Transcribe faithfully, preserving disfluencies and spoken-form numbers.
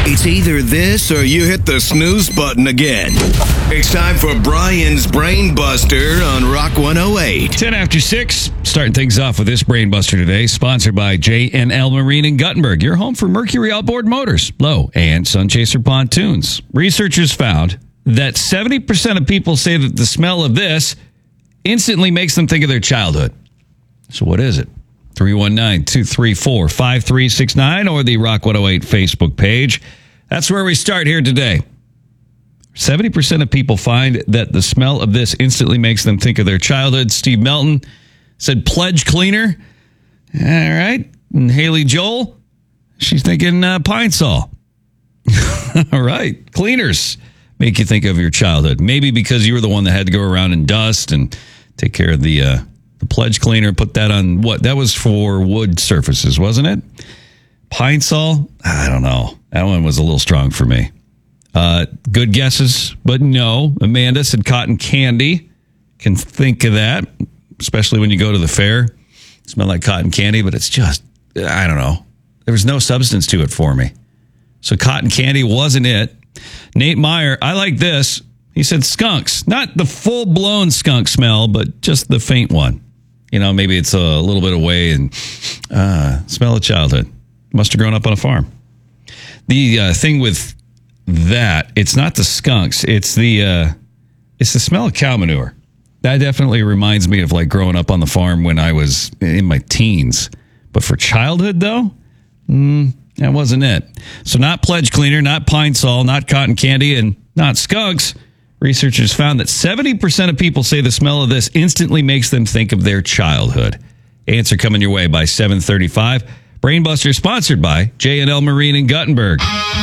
It's either this or you hit the snooze button again. It's time for Brian's Brain Buster on Rock one oh eight. ten after six, starting things off with this Brain Buster today, sponsored by J and L Marine in Guttenberg, your home for Mercury outboard motors, low and Sunchaser pontoons. Researchers found that seventy percent of people say that the smell of this instantly makes them think of their childhood. So what is it? three one nine, two three four, five three six nine or the Rock one oh eight Facebook page. That's where we start here today. seventy percent of people find that the smell of this instantly makes them think of their childhood. Steve Melton said Pledge Cleaner. All right. And Haley Joel, she's thinking uh, Pine Sol. All right. Cleaners make you think of your childhood. Maybe because you were the one that had to go around and dust and take care of the... Uh, The Pledge Cleaner, put that on what? That was for wood surfaces, wasn't it? Pine Sol? I don't know. That one was a little strong for me. Uh, good guesses, but no. Amanda said cotton candy. Can think of that, especially when you go to the fair. Smell like cotton candy, but it's just, I don't know. There was no substance to it for me. So cotton candy wasn't it. Nate Meyer, I like this. He said skunks. Not the full-blown skunk smell, but just the faint one. You know, maybe it's a little bit away and uh, smell of childhood. Must have grown up on a farm. The uh, thing with that, it's not the skunks. It's the uh, it's the smell of cow manure. That definitely reminds me of like growing up on the farm when I was in my teens. But for childhood, though, mm, that wasn't it. So not Pledge Cleaner, not Pine Sol, not cotton candy, and not skunks. Researchers found that seventy percent of people say the smell of this instantly makes them think of their childhood. Answer coming your way by seven thirty-five. Brainbuster sponsored by J and L Marine in Guttenberg.